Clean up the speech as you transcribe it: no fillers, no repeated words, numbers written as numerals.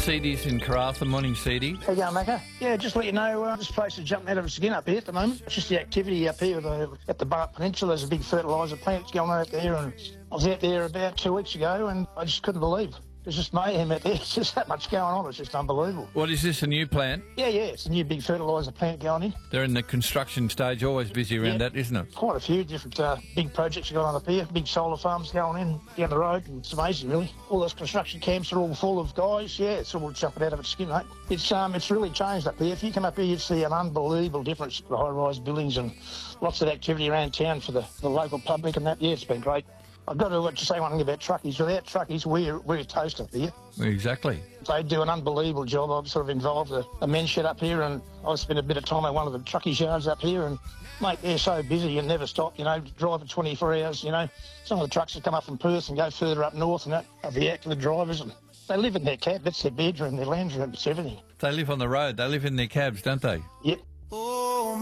Seedies in Karratha. Morning, Seedy. How you going, Macca? Yeah, just let you know, this place is jumping out of its skin up here at the moment. It's just the activity up here at the Bart Peninsula. There's a big fertiliser plant going on out there, and I was out there about 2 weeks ago, and I just couldn't believe. There's just mayhem out there. It's just that much going on. It's just unbelievable. What is this, a new plant? Yeah, it's a new big fertiliser plant going in. They're in the construction stage, always busy around that, isn't it? Quite a few different big projects going on up here. Big solar farms going in down the road, and it's amazing, really. All those construction camps are all full of guys. Yeah, it's all jumping out of its skin, mate. It's really changed up here. If you come up here, you'd see an unbelievable difference to the high-rise buildings and lots of activity around town for the local public and that. Yeah, it's been great. I've got to say one thing about truckies. Without truckies, we're toast up here. Exactly. They do an unbelievable job. I've sort of involved a men's shed up here, and I've spent a bit of time at one of the truckies yards up here, and, mate, they're so busy and never stop, driving 24 hours, Some of the trucks that come up from Perth and go further up north and that are the active drivers, and they live in their cab. That's their bedroom, their lounge room, it's everything. They live on the road. They live in their cabs, don't they? Yep.